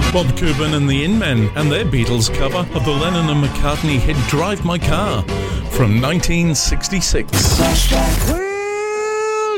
Bob Coburn and the In-Men and their Beatles cover of the Lennon and McCartney hit Drive My Car from 1966.